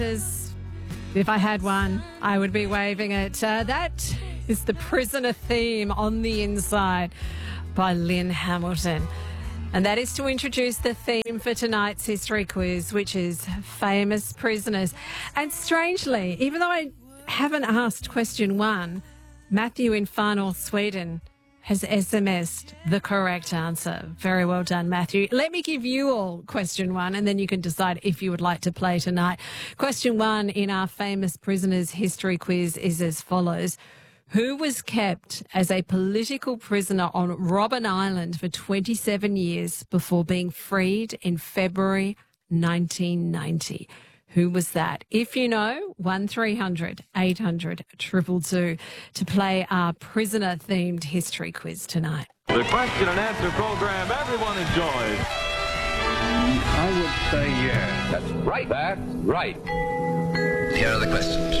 If I had one, I would be waving it. That is the Prisoner theme on the inside by Lynn Hamilton. And that is to introduce the theme for tonight's history quiz, which is famous prisoners. And strangely, even though I haven't asked question one, Matthew in Far North Sweden has SMS'd the correct answer. Very well done, Matthew. Let me give you all question one, and then you can decide if you would like to play tonight. Question one in our famous prisoners history quiz is as follows. Who was kept as a political prisoner on Robben Island for 27 years before being freed in February 1990? Who was that? If you know, 1300 800 222 to play our prisoner-themed history quiz tonight. The question and answer program everyone enjoys. I would say yes. That's right. That's right. Here are the questions.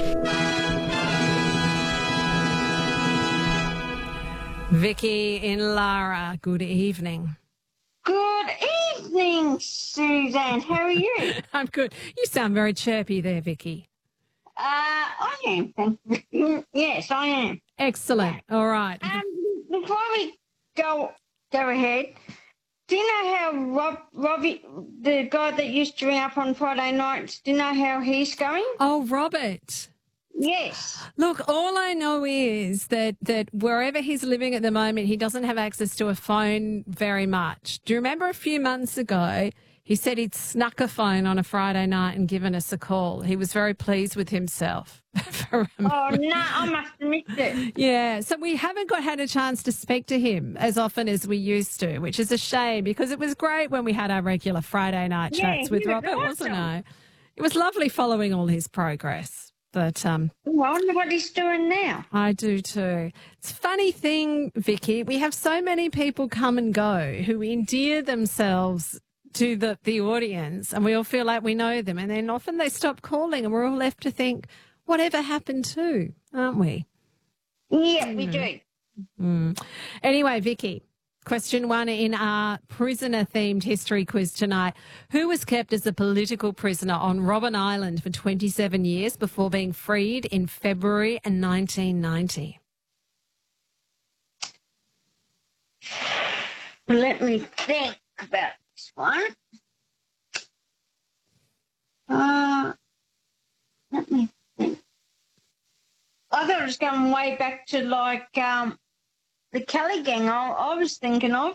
Vicky in Lara, good evening. Good evening, Suzanne. How are you? I'm good. You sound very chirpy there, Vicky. I am. Thank you. Yes, I am. Excellent. All right. Before we go ahead, do you know how Robbie, the guy that used to ring up on Friday nights, do you know how he's going? Oh, Robert. Yes. Look, all I know is that wherever he's living at the moment, he doesn't have access to a phone very much. Do you remember a few months ago, he said he'd snuck a phone on a Friday night and given us a call. He was very pleased with himself. Oh, no, I must have missed it. Yeah, so we haven't had a chance to speak to him as often as we used to, which is a shame because it was great when we had our regular Friday night chats with Robert, wasn't it? It was lovely following all his progress. But I wonder what he's doing now. I do too. It's a funny thing, Vicky. We have so many people come and go who endear themselves to the audience, and we all feel like we know them. And then often they stop calling, and we're all left to think, whatever happened to, aren't we? Yeah, we do. Anyway, Vicky. Question one in our prisoner-themed history quiz tonight. Who was kept as a political prisoner on Robben Island for 27 years before being freed in February 1990? Let me think about this one. Let me think. I thought it was going way back to the Kelly gang I was thinking of.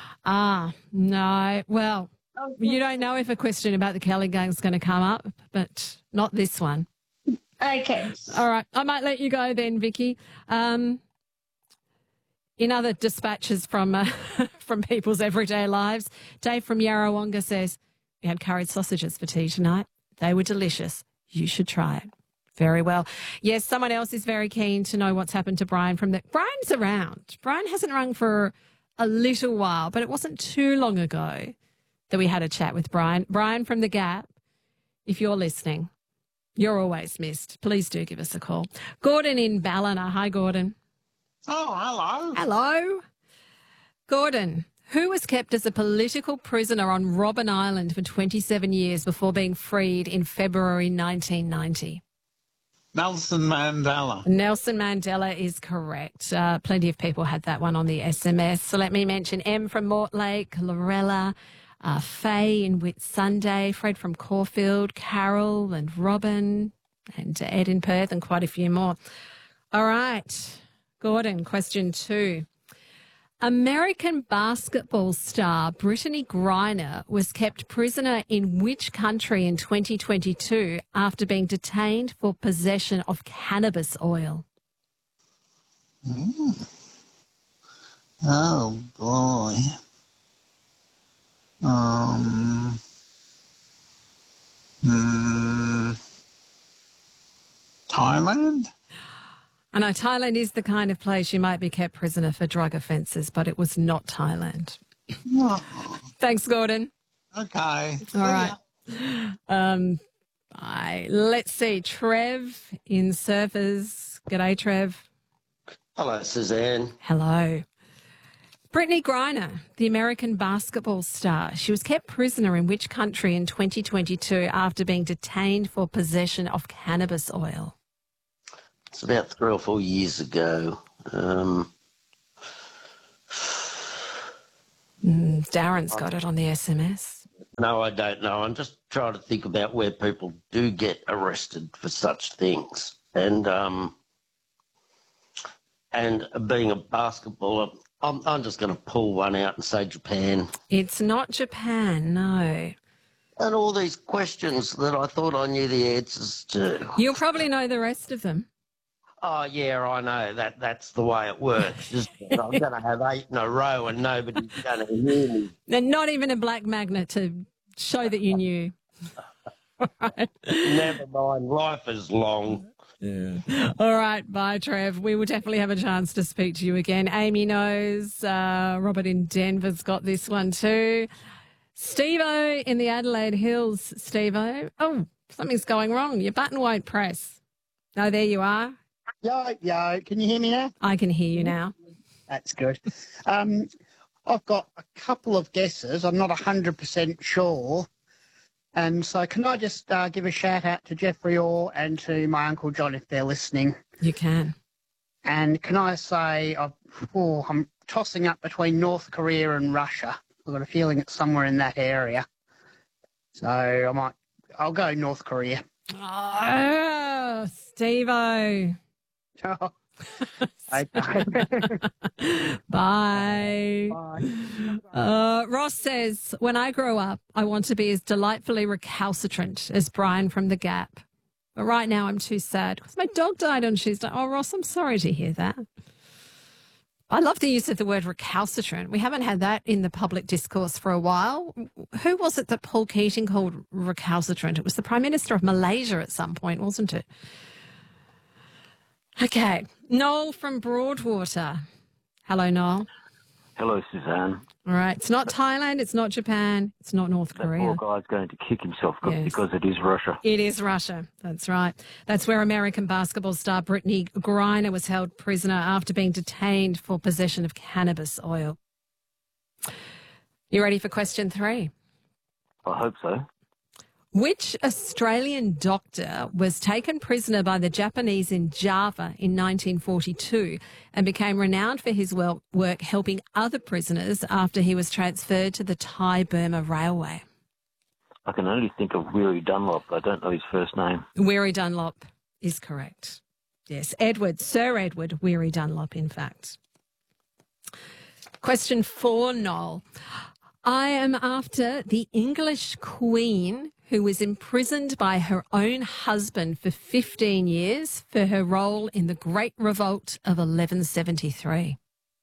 No. Well, you don't know if a question about the Kelly gang is going to come up, but not this one. Okay. All right. I might let you go then, Vicky. In other dispatches from people's everyday lives, Dave from Yarrawonga says, we had curried sausages for tea tonight. They were delicious. You should try it. Very well. Yes, someone else is very keen to know what's happened to Brian Brian's around. Brian hasn't rung for a little while, but it wasn't too long ago that we had a chat with Brian. Brian from The Gap, if you're listening, you're always missed. Please do give us a call. Gordon in Ballina. Hi, Gordon. Oh, hello. Hello. Gordon, who was kept as a political prisoner on Robben Island for 27 years before being freed in February 1990? Nelson Mandela. Nelson Mandela is correct. Plenty of people had that one on the SMS. So let me mention M from Mortlake, Lorella, Faye in Whitsunday, Fred from Caulfield, Carol and Robin, and Ed in Perth, and quite a few more. All right, Gordon, question two. American basketball star Brittany Griner was kept prisoner in which country in 2022 after being detained for possession of cannabis oil? Oh, boy. Thailand? I know Thailand is the kind of place you might be kept prisoner for drug offences, but it was not Thailand. Oh, Thanks, Gordon. okay. All right. Let's see. Trev in Surfers. G'day, Trev. Hello, Suzanne. Hello. Brittany Griner, the American basketball star. She was kept prisoner in which country in 2022 after being detained for possession of cannabis oil? It's about 3 or 4 years ago. Darren's got it on the SMS. No, I don't know. I'm just trying to think about where people do get arrested for such things. And being a basketballer, I'm just going to pull one out and say Japan. It's not Japan, no. And all these questions that I thought I knew the answers to. You'll probably know the rest of them. Oh, yeah, I know. That's the way it works. Just, I'm going to have 8 in a row and nobody's going to hear me. And not even a black magnet to show that you knew. Right. Never mind. Life is long. Yeah. All right. Bye, Trev. We will definitely have a chance to speak to you again. Amy knows. Robert in Denver's got this one too. Steve-O in the Adelaide Hills. Steve-O. Oh, something's going wrong. Your button won't press. No, there you are. Yo, can you hear me now? I can hear you now. That's good. I've got a couple of guesses. I'm not 100% sure. And so can I just give a shout out to Jeffrey Orr and to my Uncle John if they're listening? You can. And can I say I'm tossing up between North Korea and Russia. I've got a feeling it's somewhere in that area. So I'll go North Korea. Oh, Steve-O. Oh. Okay. Bye. Bye. Ross says, when I grow up, I want to be as delightfully recalcitrant as Brian from The Gap. But right now I'm too sad because my dog died on Tuesday. Oh, Ross, I'm sorry to hear that. I love the use of the word recalcitrant. We haven't had that in the public discourse for a while. Who was it that Paul Keating called recalcitrant? It was the Prime Minister of Malaysia at some point, wasn't it? Okay. Noel from Broadwater. Hello, Noel. Hello, Suzanne. All right. It's not Thailand. It's not Japan. It's not North Korea. That poor guy's going to kick himself Yes. because it is Russia. It is Russia. That's right. That's where American basketball star Brittany Griner was held prisoner after being detained for possession of cannabis oil. You ready for question 3? I hope so. Which Australian doctor was taken prisoner by the Japanese in Java in 1942 and became renowned for his work helping other prisoners after he was transferred to the Thai-Burma Railway? I can only think of Weary Dunlop. I don't know his first name. Weary Dunlop is correct. Yes, Sir Edward Weary Dunlop, in fact. Question 4, Noel. I am after the English Queen who was imprisoned by her own husband for 15 years for her role in the Great Revolt of 1173.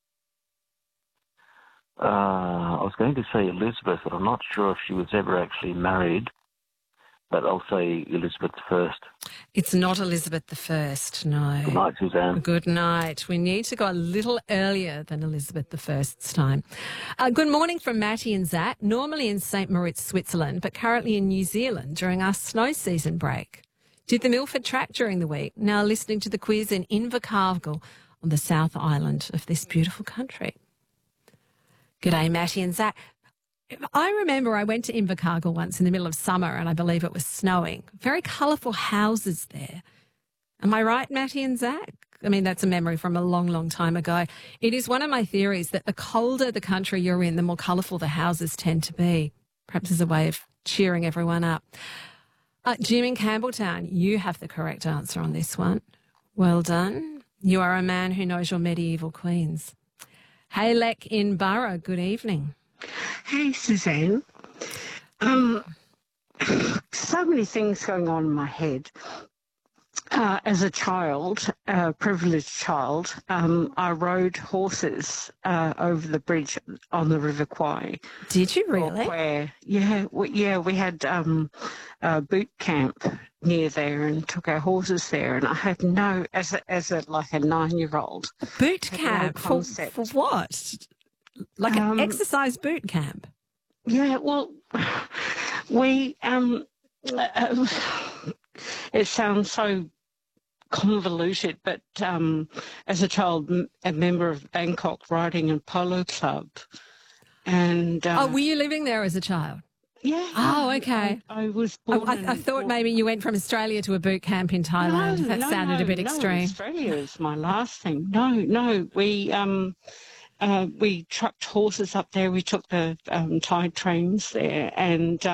I was going to say Elizabeth, but I'm not sure if she was ever actually married. But I'll say Elizabeth I. It's not Elizabeth I, no. Good night, Suzanne. Good night. We need to go a little earlier than Elizabeth I's time. Good morning from Matty and Zach, normally in St. Moritz, Switzerland, but currently in New Zealand during our snow season break. Did the Milford track during the week, now listening to the quiz in Invercargill on the South Island of this beautiful country. G'day, Matty and Zach. I remember I went to Invercargill once in the middle of summer and I believe it was snowing. Very colourful houses there. Am I right, Matty and Zach? I mean, that's a memory from a long, long time ago. It is one of my theories that the colder the country you're in, the more colourful the houses tend to be. Perhaps as a way of cheering everyone up. Jim in Campbelltown, you have the correct answer on this one. Well done. You are a man who knows your medieval queens. Hey, Lek in Borough, good evening. Hey, Suzanne. So many things going on in my head. As a child, a privileged child, I rode horses over the bridge on the River Kwai. Did you really? We had a boot camp near there and took our horses there, and I had as a 9-year-old. Boot camp? For what? Like an exercise boot camp? Yeah, well, we, it sounds so convoluted, but as a child, a member of Bangkok Riding and Polo Club. And were you living there as a child? Yeah. Oh, okay. I was born I thought maybe you went from Australia to a boot camp in Thailand. That sounded a bit extreme. No, Australia is my last thing. No. We trucked horses up there. We took the Thai trains there, and